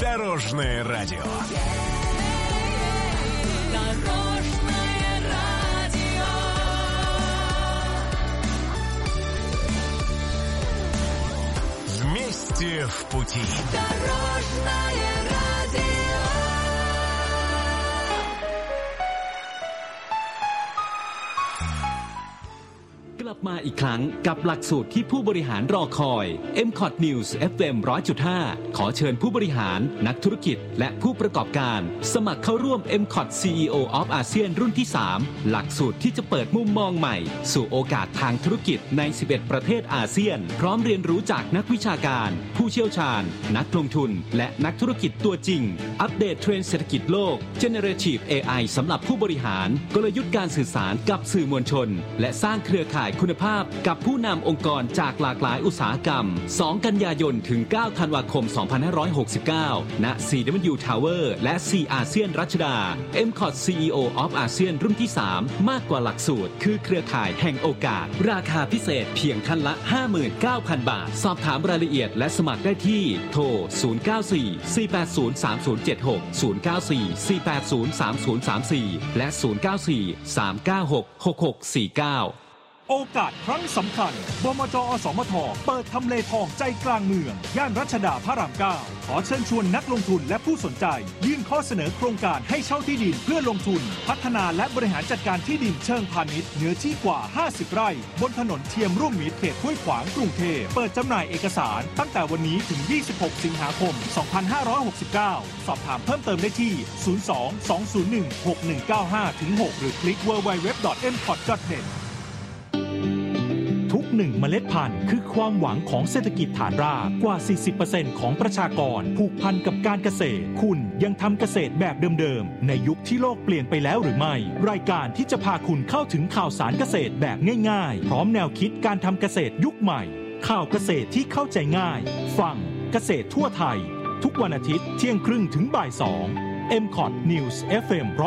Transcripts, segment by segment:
Дорожное радио. Дорожное радио. Вместе в пути. Дорожное радио. กลับมาอีกครั้งกับหลักสูตรที่ผู้บริหารรอคอย MCOT News FM 100.5 ขอเชิญผู้บริหารนักธุรกิจและผู้ประกอบการสมัครเข้าร่วม MCOT CEO of ASEAN รุ่นที่ 3 หลักสูตรที่จะเปิดมุมมองใหม่สู่โอกาสทางธุรกิจใน 11 ประเทศอาเซียนพร้อมเรียนรู้จากนักวิชาการผู้เชี่ยวชาญนักลงทุนและนักธุรกิจตัวจริงอัปเดตเทรนด์เศรษฐกิจโลก Generative AI สำหรับผู้บริหารกลยุทธ์การสื่อสารกับสื่อมวลชนและสร้างเครือข่ายคุณภาพกับผู้นำองค์กรจากหลากหลายอุตสาหกรรม 2 กันยายนถึง 9 ธันวาคม 2569 ณ CW Tower และ C อาเซียนรัชดา MCOT CEO of ASEAN รุ่นที่ 3 มากกว่าหลักสูตรคือเครือข่ายแห่งโอกาสราคาพิเศษเพียงท่านละ 59,000 บาทสอบถามรายละเอียดและสมัครได้ที่โทร 094-480-3076 094-480-3034 และ 094-396-6649 โอกาสครั้งสำคัญบมจ.อสมท.เปิดทำเลทองใจกลางเมืองย่านรัชดาพระราม 9 ขอเชิญชวนนักลงทุนและผู้สนใจยื่นข้อเสนอโครงการให้เช่าที่ดินเพื่อลงทุนพัฒนาและบริหารจัดการที่ดินเชิงพาณิชย์เนื้อที่กว่า50 ไร่บนถนนเทียมร่วมมิตรเขตห้วยขวางกรุงเทพเปิดจำหน่ายเอกสารตั้งแต่วันนี้ถึง26 สิงหาคม 2569 สอบถามเพิ่มเติมได้ที่ 02-201-6195-6 หรือคลิก www.mcot.netทุก1เมล็ดพันธุ์คือความหวังของเศรษฐกิจฐานรากกว่า 40% ของประชากรผูกพันกับการเกษตรคุณยังทำเกษตรแบบเดิมๆในยุคที่โลกเปลี่ยนไปแล้วหรือไม่รายการที่จะพาคุณเข้าถึงข่าวสารเกษตรแบบง่ายๆพร้อมแนวคิดการทำเกษตรยุคใหม่ข่าวเกษตรที่เข้าใจง่ายฟังเกษตรทั่วไทยทุกวันอาทิตย์เที่ยงครึ่งถึงบ่าย 2 MCOT News FM 100.5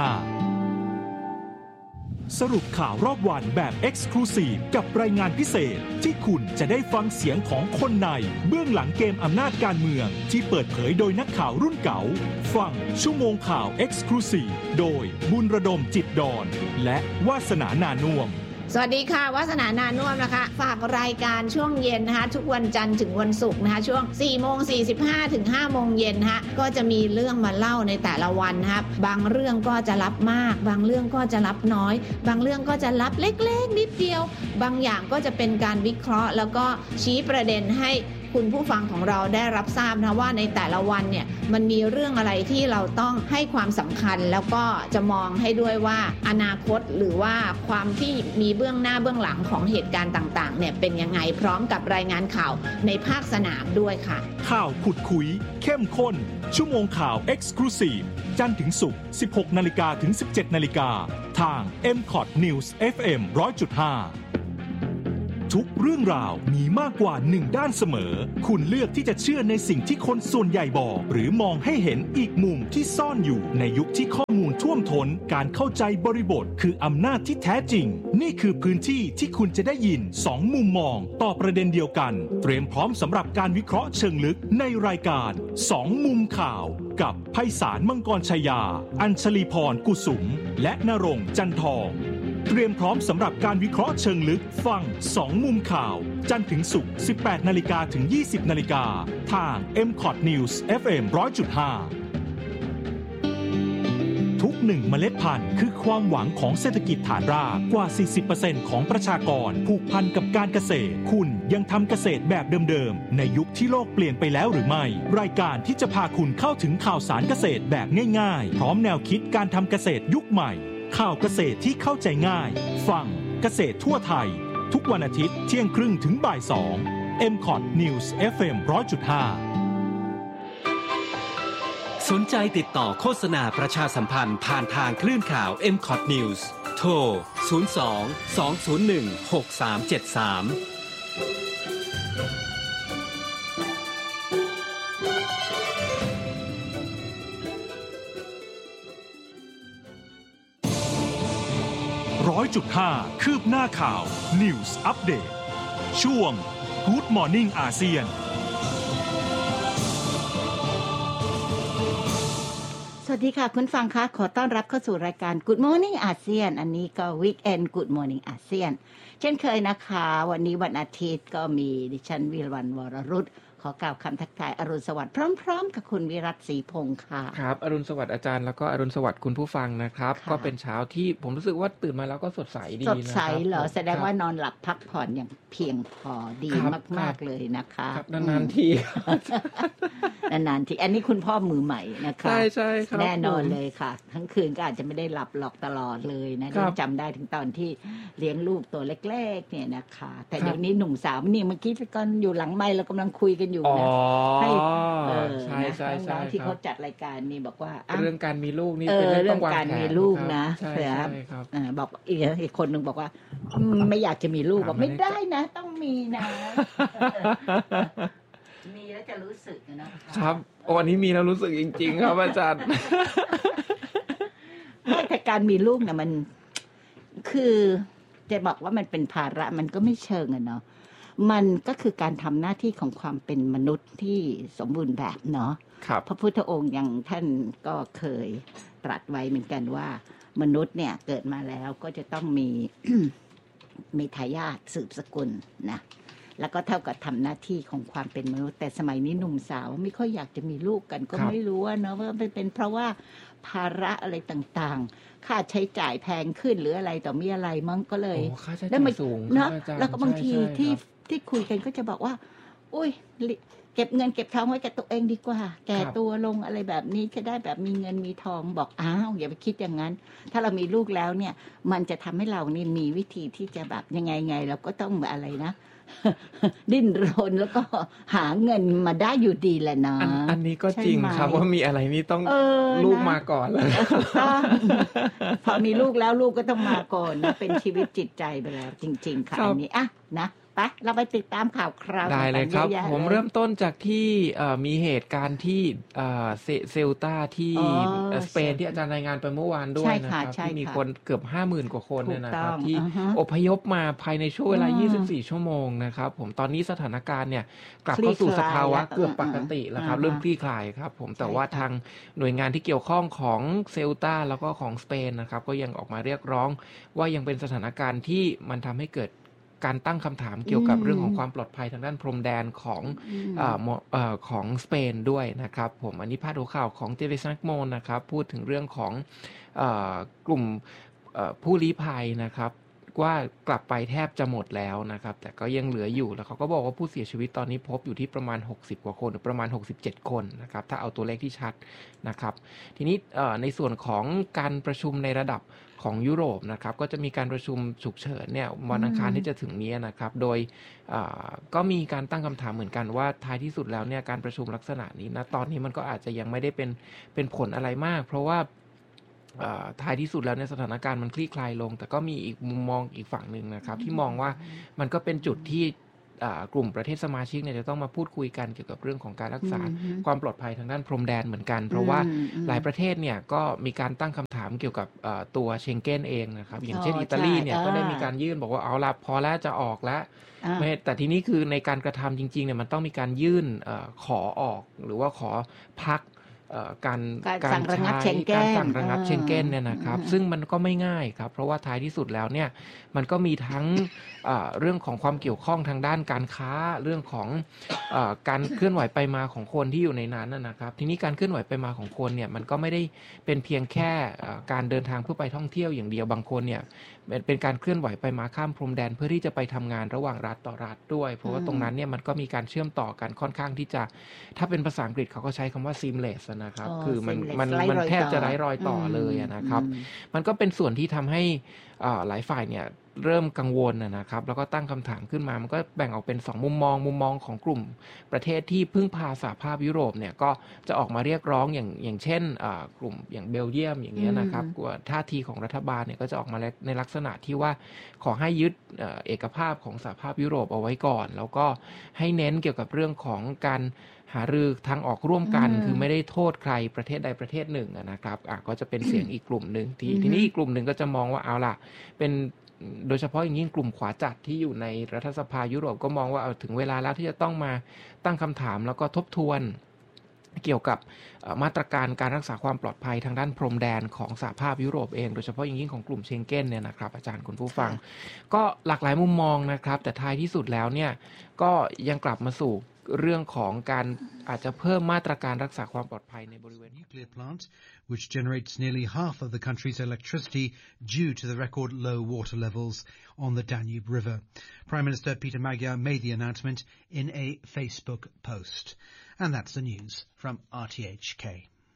สรุปข่าวรอบวันแบบ Exclusive กับรายงานพิเศษที่คุณจะได้ฟังเสียงของคนในเบื้องหลังเกมอำนาจการเมืองที่เปิดเผยโดยนักข่าวรุ่นเก่าฟังชั่วโมงข่าว Exclusive โดยบุญระดมจิตดอนและวาสนานานุ่วมสวัสดีค่ะวาสนานานุ่วมนะคะฝากรายการช่วงเย็นนะคะทุกวันจันทร์ถึงวันศุกร์นะคะช่วง 4:45 ถึง 5 เย็นนะคะก็จะมีเรื่องมาเล่าในแต่ละวันนะคะบางเรื่องก็จะรับมากบางเรื่องก็จะรับน้อยบางเรื่องก็จะรับเล็กๆนิดเดียวบางอย่างก็จะเป็นการวิเคราะห์แล้วก็ชี้ประเด็นให้คุณผู้ฟังของเราได้รับทราบนะว่าในแต่ละวันเนี่ยมันมีเรื่องอะไรที่เราต้องให้ความสำคัญแล้วก็จะมองให้ด้วยว่าอนาคตหรือว่าความที่มีเบื้องหน้าเบื้องหลังของเหตุการณ์ต่างๆเนี่ยเป็นยังไงพร้อมกับรายงานข่าวในภาคสนามด้วยค่ะข่าวขุดคุยเข้มข้นชั่วโมงข่าว Exclusive จันทร์ถึงศุกร์ 16 นาฬิกาถึง 17 นาฬิกาทาง MCOT News FM 100.5ทุกเรื่องราวมีมากกว่า1ด้านเสมอคุณเลือกที่จะเชื่อในสิ่งที่คนส่วนใหญ่บอกหรือมองให้เห็นอีกมุมที่ซ่อนอยู่ในยุคที่ข้อมูลท่วมท้นการเข้าใจบริบทคืออำนาจที่แท้จริงนี่คือพื้นที่ที่คุณจะได้ยิน2มุมมองต่อประเด็นเดียวกันเตรียมพร้อมสำหรับการวิเคราะห์เชิงลึกในรายการ2มุมข่าวกับไพศาลมังกรชยาอัญชลีพรกุสุมและณรงค์จันทองเตรียมพร้อมสำหรับการวิเคราะห์เชิงลึกฟัง2มุมข่าวจันทร์ถึงศุกร์ 18 นาฬิกาถึง 20 นาฬิกาทาง MCOT News FM 100.5 ทุก1เมล็ดพันธุ์คือความหวังของเศรษฐกิจฐานรากกว่า 40% ของประชากรผูกพันกับการเกษตรคุณยังทำเกษตรแบบเดิมๆในยุคที่โลกเปลี่ยนไปแล้วหรือไม่รายการที่จะพาคุณเข้าถึงข่าวสารเกษตรแบบง่ายๆพร้อมแนวคิดการทำเกษตรยุคใหม่ข่าวเกษตรที่เข้าใจง่ายฟังเกษตรทั่วไทยทุกวันอาทิตย์เที่ยงครึ่งถึงบ่าย 2 MCOT News FM 100.5 สนใจติดต่อโฆษณาประชาสัมพันธ์ผ่านทางคลื่นข่าว MCOT News โทร 02-201-6373 100.5 คืบหน้าข่าว News Update ช่วง Good Morning อาเซียนวัสดีค่ะคุณฟังคะขอต้อนรับเข้าสู่รายการ Good Morning อาเซียนอันนี้ก็ Weekend Good Morning อาเซียนเช่นเคยนะคะวันนี้วันอาทิตย์ก็มีดิฉันวิรวรรณวรรุตขอกล่าวคำทักทายอรุณสวัสดิ์พร้อมๆกับคุณวิรัตศรีพงษ์ค่ะครับอรุณสวัสดิ์อาจารย์แล้วก็อรุณสวัสดิ์คุณผู้ฟังนะครับก็เป็นเช้าที่ผมรู้สึกว่าตื่นมาแล้วก็สดใสดีนะครับสดใสเหรอแสดงว่านอนหลับพักผ่อนอย่างเพียงพอดีมากๆเลยนะคะครับนานๆทีนานๆทีอันนี้คุณพ่อมือใหม่นะคะใช่ๆครับแน่นอนเลยค่ะทั้งคืนก็อาจจะไม่ได้หลับหรอกตลอดเลยนะจำได้ถึงตอนที่เลี้ยงลูกตัวเล็กๆเนี่ยนะคะแต่เดี๋ยวนี้หนุ่มสาวนี่เมื่อกี้ก็อยู่หลังไมค์เรากำลังคุยกันอยู่นะให้ใช่ๆๆที่เขาจัดรายการนี่บอกว่าเรื่องการมีลูกนี่เป็นเรื่องการมีลูกนะใช่ครับบอกอีกคนนึงบอกว่าไม่อยากจะมีลูกบอกไม่ได้นะต้องมีนะมีแล้วจะรู้สึกนะครับวันนี้มีแล้วรู้สึกจริงๆครับอาจารย์แต่การมีลูกนะมันคือจะบอกว่ามันเป็นภาระมันก็ไม่เชิงเนาะมันก็คือการทำหน้าที่ของความเป็นมนุษย์ที่สมบูรณ์แบบเนาะพระพุทธองค์อย่างท่านก็เคยตรัสไว้เหมือนกันว่ามนุษย์เนี่ยเกิดมาแล้วก็จะต้องมี มีทายาทสืบสกุลนะแล้วก็เท่ากับทำหน้าที่ของความเป็นมนุษย์แต่สมัยนี้หนุ่มสาวไม่ค่อยอยากจะมีลูกกันก็ไม่รู้ว่าเนาะว่าเป็นเพราะว่าภาระอะไรต่างๆค่าใช้จ่ายแพงขึ้นหรืออะไรต่อมีอะไรมั้งก็เลยแล้วมันสูงเนาะแล้วก็บางทีที่คุยกันก็จะบอกว่าอุ้ยเก็บเงินเก็บทองไว้กับตัวเองดีกว่าแก่ตัวลงอะไรแบบนี้จะได้แบบมีเงินมีทองบอกอ้าวอย่าไปคิดอย่างนั้นถ้าเรามีลูกแล้วเนี่ยมันจะทำให้เรานี่มีวิธีที่จะแบบยังไงเราก็ต้องอะไรนะดิ้นรนแล้วก็หาเงินมาได้อยู่ดีแหละนะอันนี้ก็จริงครับว่ามีอะไรนี่ต้องลูกมาก่อนแล้วพอมีลูกแล้วลูกก็ต้องมาก่อนนะเป็นชีวิตจิตใจไปแล้วจริงๆค่ะอันนี้อ่ะนะไปเราไปติดตามข่าวคราวได้เลยครับผมเริ่มต้นจากที่มีเหตุการณ์ที่เซลตาที่สเปนที่อาจารย์รายงานไปเมื่อวานด้วยนะครับที่มีคนเกือบ 50,000 กว่าคนเนี่ยนะครับที่อพยพมาภายในช่วงเวลา24 ชั่วโมงนะครับผมตอนนี้สถานการณ์เนี่ยกลับเข้าสู่สภาวะเกือบปกติแล้วครับเริ่มคลี่คลายครับผมแต่ว่าทางหน่วยงานที่เกี่ยวข้องของเซลตาแล้วก็ของสเปนนะครับก็ยังออกมาเรียกร้องว่ายังเป็นสถานการณ์ที่มันทำให้เกิดการตั้งคำถามเกี่ยวกับเรื่องของความปลอดภัยทางด้านพรมแดนของสเปนด้วยนะครับผมอันนี้พาดหัวข่าวของเทเลซักโมนนะครับพูดถึงเรื่องของกลุ่มผู้ลี้ภัยนะครับว่ากลับไปแทบจะหมดแล้วนะครับแต่ก็ยังเหลืออยู่แล้วเขาก็บอกว่าผู้เสียชีวิตตอนนี้พบอยู่ที่ประมาณ60กว่าคนหรือประมาณ67คนนะครับถ้าเอาตัวเลขที่ชัดนะครับทีนี้ในส่วนของการประชุมในระดับของยุโรปนะครับก็จะมีการประชุมฉุกเฉินเนี่ยวันอังคารที่จะถึงนี้นะครับโดยก็มีการตั้งคำถามเหมือนกันว่าท้ายที่สุดแล้วเนี่ยการประชุมลักษณะนี้นะตอนนี้มันก็อาจจะยังไม่ได้เป็นผลอะไรมากเพราะว่าท้ายที่สุดแล้วในสถานการณ์มันคลี่คลายลงแต่ก็มีอีกมุมมองอีกฝั่งหนึ่งนะครับที่มองว่ามันก็เป็นจุดที่กลุ่มประเทศสมาชิกเนี่ยจะต้องมาพูดคุยกันเกี่ยวกับเรื่องของการรักษาความปลอดภัยทางด้านพรมแดนเหมือนกันเพราะว่าหลายประเทศเนี่ยก็มีการตั้งคำถามเกี่ยวกับตัวเชงเก้นเองนะครับอย่างเช่นอิตาลีเนี่ยก็ได้มีการยื่นบอกว่าเอาละพอแล้วจะออกแล้วแต่ทีนี้คือในการกระทำจริงๆเนี่ยมันต้องมีการยื่นขอออกหรือว่าขอพักการสั่งระงับเชงเก้นเนี่ยนะครับซึ่งมันก็ไม่ง่ายครับเพราะว่าท้ายที่สุดแล้วเนี่ยมันก็มีทั้งเรื่องของความเกี่ยวข้องทางด้านการค้าเรื่องของการเคลื่อนไหวไปมาของคนที่อยู่ในนั้นนะครับทีนี้การเคลื่อนไหวไปมาของคนเนี่ยมันก็ไม่ได้เป็นเพียงแค่การเดินทางเพื่อไปท่องเที่ยวอย่างเดียวบางคนเนี่ยเป็นการเคลื่อนไหวไปมาข้ามพรมแดนเพื่อที่จะไปทำงานระหว่างรัฐต่อรัฐด้วยเพราะว่าตรงนั้นเนี่ยมันก็มีการเชื่อมต่อกันค่อนข้างที่จะถ้าเป็นภาษาอังกฤษเขาก็ใช้คำว่า seamless นะครับคือมันแทบจะไร้รอยต่อเลยนะครับมันก็เป็นส่วนที่ทำให้หลายฝ่ายเนี่ยเริ่มกังวลนะครับแล้วก็ตั้งคำถามขึ้นมามันก็แบ่งออกเป็น2มุมมองของกลุ่มประเทศที่พึ่งพาสหภาพยุโรปเนี่ยก็จะออกมาเรียกร้องอย่างเช่นกลุ่มอย่างเบลเยียมอย่างเงี้ยนะครับท่าทีของรัฐบาลเนี่ยก็จะออกมาในลักษณะที่ว่าขอให้ยึดเอกภาพของสหภาพยุโรปเอาไว้ก่อนแล้วก็ให้เน้นเกี่ยวกับเรื่องของการหารือทางออกร่วมกันคือไม่ได้โทษใครประเทศใดประเทศหนึ่งนะครับก็จะเป็นเสียงอีกกลุ่มนึงทีนี้อีกกลุ่มนึงก็จะมองว่าเอาล่ะเป็นโดยเฉพาะอย่างยิ่งกลุ่มขวาจัดที่อยู่ในรัฐสภายุโรปก็มองว่าเอาถึงเวลาแล้วที่จะต้องมาตั้งคำถามแล้วก็ทบทวนเกี่ยวกับมาตรการการรักษาความปลอดภัยทางด้านพรมแดนของสหภาพยุโรปเองโดยเฉพาะอย่างยิ่งของกลุ่มเชงเก้นเนี่ยนะครับอาจารย์คุณผู้ฟังก็หลากหลายมุมมองนะครับแต่ท้ายที่สุดแล้วเนี่ยก็ยังกลับมาสู่เรื่องของการอาจจะเพิ่มมาตรการรักษาความปลอดภัยในบริเวณ nuclear plant which generates nearly half of the country's electricity due to the record low water levels on the Danube River. Prime Minister Peter Magyar made the announcement in a Facebook post. And that's the news from RTHK.